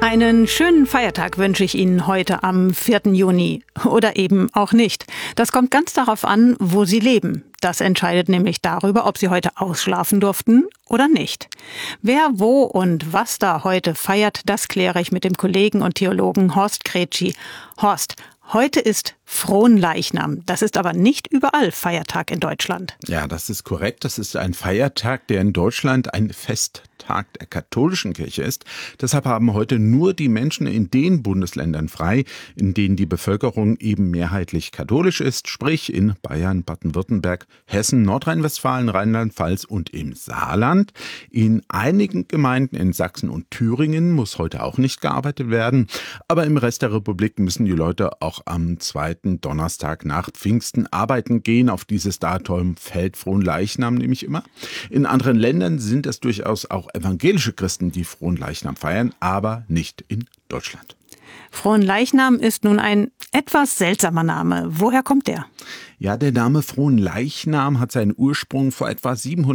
Einen schönen Feiertag wünsche ich Ihnen heute am 4. Juni. Oder eben auch nicht. Das kommt ganz darauf an, wo Sie leben. Das entscheidet nämlich darüber, ob Sie heute ausschlafen durften oder nicht. Wer, wo und was da heute feiert, das kläre ich mit dem Kollegen und Theologen Horst Kretschi. Horst, heute ist Fronleichnam. Das ist aber nicht überall Feiertag in Deutschland. Ja, das ist korrekt. Das ist ein Feiertag, der in Deutschland ein Festtag der katholischen Kirche ist. Deshalb haben heute nur die Menschen in den Bundesländern frei, in denen die Bevölkerung eben mehrheitlich katholisch ist, sprich in Bayern, Baden-Württemberg, Hessen, Nordrhein-Westfalen, Rheinland-Pfalz und im Saarland. In einigen Gemeinden in Sachsen und Thüringen muss heute auch nicht gearbeitet werden. Aber im Rest der Republik müssen die Leute auch am zweiten Donnerstag nach Pfingsten arbeiten gehen. Auf dieses Datum fällt Fronleichnam nämlich immer. In anderen Ländern sind es durchaus auch evangelische Christen, die Fronleichnam feiern, aber nicht in Deutschland. Fronleichnam ist nun ein etwas seltsamer Name. Woher kommt der? Ja, der Name Fronleichnam hat seinen Ursprung vor etwa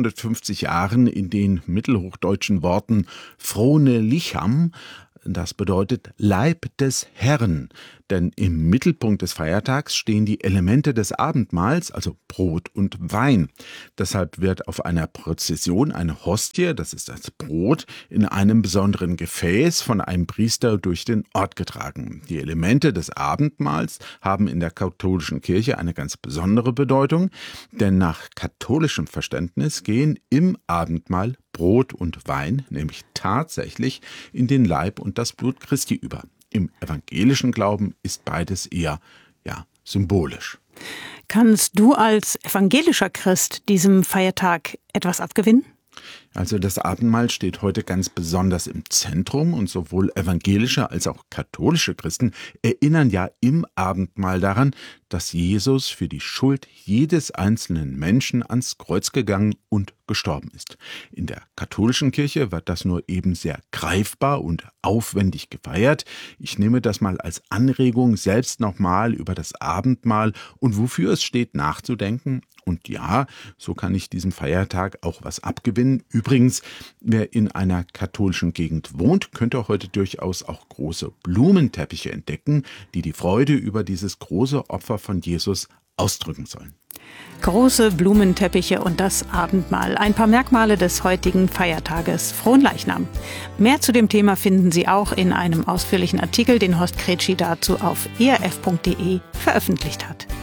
750 Jahren in den mittelhochdeutschen Worten Frone Licham. Das bedeutet Leib des Herrn, denn im Mittelpunkt des Feiertags stehen die Elemente des Abendmahls, also Brot und Wein. Deshalb wird auf einer Prozession eine Hostie, das ist das Brot, in einem besonderen Gefäß von einem Priester durch den Ort getragen. Die Elemente des Abendmahls haben in der katholischen Kirche eine ganz besondere Bedeutung, denn nach katholischem Verständnis gehen im Abendmahl Brot und Wein nämlich tatsächlich in den Leib und das Blut Christi über. Im evangelischen Glauben ist beides eher, symbolisch. Kannst du als evangelischer Christ diesem Feiertag etwas abgewinnen? Also das Abendmahl steht heute ganz besonders im Zentrum und sowohl evangelische als auch katholische Christen erinnern ja im Abendmahl daran, dass Jesus für die Schuld jedes einzelnen Menschen ans Kreuz gegangen und gestorben ist. In der katholischen Kirche wird das nur eben sehr greifbar und aufwendig gefeiert. Ich nehme das mal als Anregung, selbst nochmal über das Abendmahl und wofür es steht nachzudenken. Und ja, so kann ich diesem Feiertag auch was abgewinnen. Übrigens, wer in einer katholischen Gegend wohnt, könnte heute durchaus auch große Blumenteppiche entdecken, die die Freude über dieses große Opfer von Jesus ausdrücken sollen. Große Blumenteppiche und das Abendmahl. Ein paar Merkmale des heutigen Feiertages Fronleichnam. Mehr zu dem Thema finden Sie auch in einem ausführlichen Artikel, den Horst Kretschi dazu auf erf.de veröffentlicht hat.